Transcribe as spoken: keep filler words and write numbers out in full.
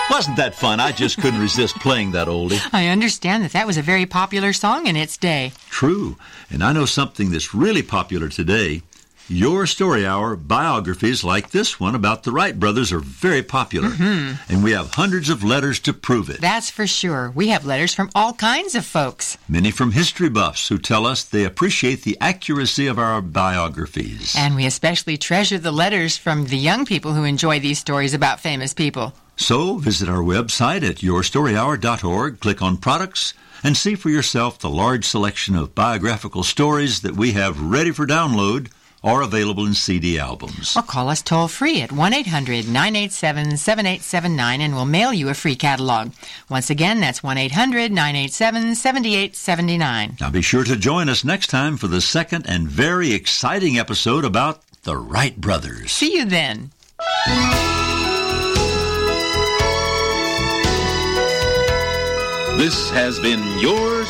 Wasn't that fun? I just couldn't resist playing that oldie. I understand that that was a very popular song in its day. True. And I know something that's really popular today. Your Story Hour biographies like this one about the Wright brothers are very popular. Mm-hmm. And we have hundreds of letters to prove it. That's for sure. We have letters from all kinds of folks. Many from history buffs who tell us they appreciate the accuracy of our biographies. And we especially treasure the letters from the young people who enjoy these stories about famous people. So visit our website at your story hour dot org, click on Products, and see for yourself the large selection of biographical stories that we have ready for download or available in C D albums. Or call us toll-free at one eight hundred nine eight seven seven eight seven nine and we'll mail you a free catalog. Once again, that's one eight hundred nine eight seven seven eight seven nine. Now be sure to join us next time for the second and very exciting episode about the Wright brothers. See you then. This has been Your